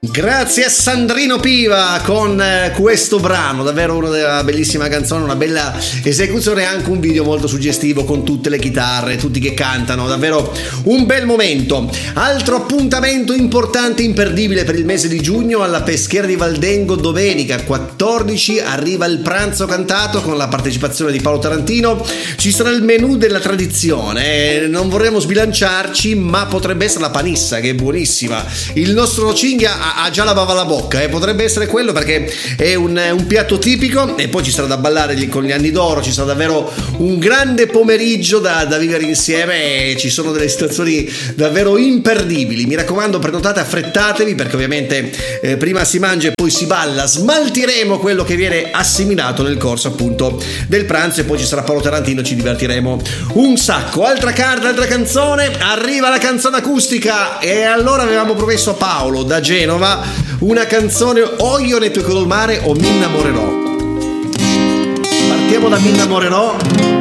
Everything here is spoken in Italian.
Grazie a Sandrino Piva con questo brano, davvero una bellissima canzone, una bella esecuzione e anche un video molto suggestivo con tutte le chitarre, tutti che cantano, davvero un bel momento. Altro appuntamento importante, imperdibile per il mese di giugno alla Peschiera di Valdengo, domenica 14 arriva il pranzo cantato con la partecipazione di Paolo Tarantino. Ci sarà il menù della tradizione, non vorremmo sbilanciarci, ma potrebbe essere la panissa che è buonissima. Il nostro Cinghia ha già la bava alla bocca, potrebbe essere quello perché è un piatto tipico, e poi ci sarà da ballare con gli anni d'oro, ci sarà davvero un grande pomeriggio da vivere insieme e ci sono delle situazioni davvero imperdibili. Mi raccomando, prenotate, affrettatevi perché ovviamente prima si mangia e poi si balla, smaltiremo quello che viene assimilato nel corso appunto del pranzo e poi ci sarà Paolo Tarantino, ci divertiremo un sacco. Altra carta, altra canzone, arriva la canzone acustica e allora avevamo promesso a Paolo da Genova una canzone, o io ne tocco il mare o mi innamorerò. Partiamo da Mi innamorerò.